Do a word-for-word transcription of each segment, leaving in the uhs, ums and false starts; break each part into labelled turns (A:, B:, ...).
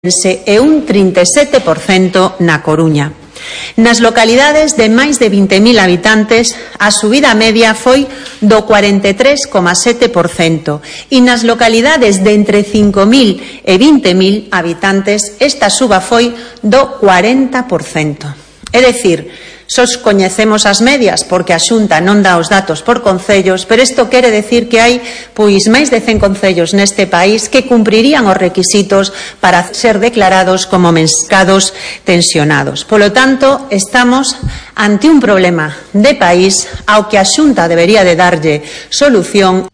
A: e un trinta e sete por cento na Coruña. Nas localidades de máis de vinte mil habitantes, a subida media foi do cuarenta e tres coma sete por cento e nas localidades de entre cinco mil e vinte mil habitantes, esta suba foi do cuarenta por cento. É dicir, sós coñecemos as medias porque a Xunta non dá os datos por concellos, pero isto quere decir que hai pois máis de cen concellos neste país que cumprirían os requisitos para ser declarados como mercados tensionados. Polo tanto, estamos ante un problema de país ao que a Xunta debería de darlle solución.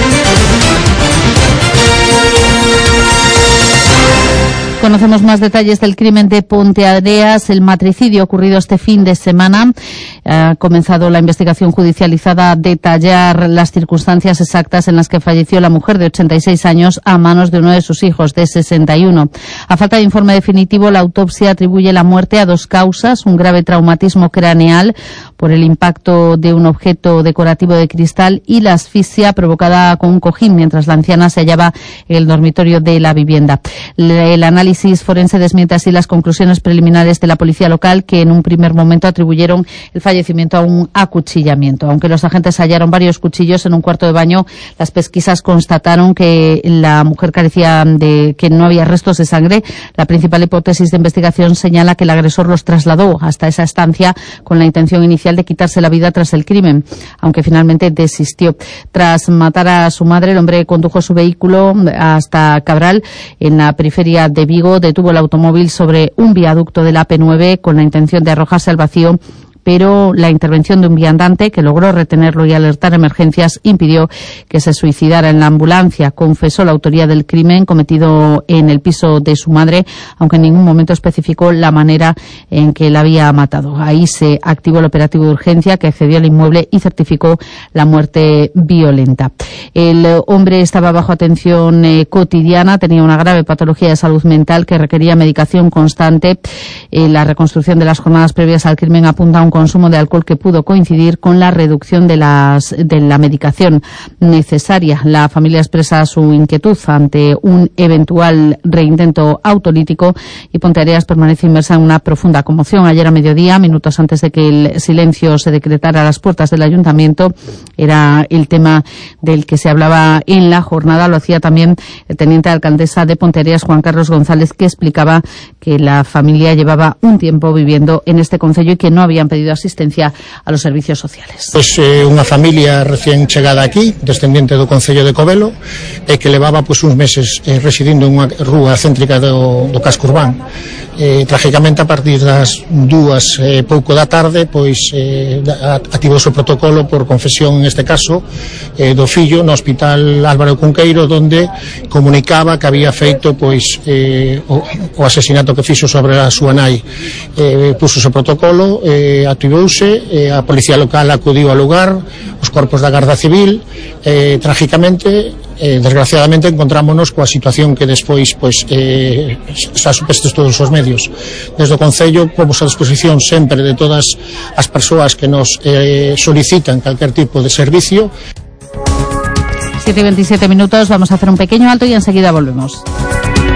B: Conocemos más detalles del crimen de Ponteareas, el matricidio ocurrido este fin de semana. Ha comenzado la investigación judicializada a detallar las circunstancias exactas en las que falleció la mujer de ochenta y seis años a manos de uno de sus hijos de sesenta y uno. A falta de informe definitivo, la autopsia atribuye la muerte a dos causas: un grave traumatismo craneal por el impacto de un objeto decorativo de cristal y la asfixia provocada con un cojín mientras la anciana se hallaba en el dormitorio de la vivienda. El análisis forense desmiente así las conclusiones preliminares de la policía local, que en un primer momento atribuyeron el fallecimiento a un acuchillamiento. Aunque los agentes hallaron varios cuchillos en un cuarto de baño, las pesquisas constataron que la mujer carecía de, que no había restos de sangre. La principal hipótesis de investigación señala que el agresor los trasladó hasta esa estancia con la intención inicial de quitarse la vida tras el crimen, aunque finalmente desistió. Tras matar a su madre, el hombre condujo su vehículo hasta Cabral, en la periferia de Vigo. Detuvo el automóvil sobre un viaducto de la A P nueve con la intención de arrojarse al vacío, pero la intervención de un viandante, que logró retenerlo y alertar emergencias, impidió que se suicidara en la ambulancia. Confesó la autoría del crimen cometido en el piso de su madre, aunque en ningún momento especificó la manera en que la había matado. Ahí se activó el operativo de urgencia, que accedió al inmueble y certificó la muerte violenta. El hombre estaba bajo atención eh, cotidiana, tenía una grave patología de salud mental que requería medicación constante. Eh, la reconstrucción de las jornadas previas al crimen apunta a un consumo de alcohol que pudo coincidir con la reducción de, las, de la medicación necesaria. La familia expresa su inquietud ante un eventual reintento autolítico y Ponteareas permanece inmersa en una profunda conmoción. Ayer a mediodía, minutos antes de que el silencio se decretara a las puertas del ayuntamiento, era el tema del que se hablaba en la jornada. Lo hacía también el teniente de alcaldesa de Ponteareas, Juan Carlos González, que explicaba que la familia llevaba un tiempo viviendo en este concello y que no habían pedido asistencia a los servicios sociales.
C: Pois eh, unha familia recién chegada aquí, descendente do Concello de Covelo, e que levaba pois uns meses eh, residindo en unha rúa céntrica do, do casco urbán. Eh, trágicamente, a partir das dúas e eh, pouco da tarde, pois eh, activouse o protocolo por confesión, en este caso, eh, do fillo no Hospital Álvaro Cunqueiro, donde comunicaba que había feito pois eh, o, o asesinato que fixo sobre a súa nai. Eh, puso o protocolo, eh, activouse, eh, a policía local acudiu ao lugar, os corpos da Garda Civil, eh, trágicamente, eh, desgraciadamente, encontrámonos coa situación que despois pois, eh, está supestes todos os medios. Desde o Concello pomos a disposición sempre de todas as persoas que nos eh, solicitan calquer tipo de servicio.
B: siete y veintisiete minutos, vamos a hacer un pequeño alto y enseguida volvemos.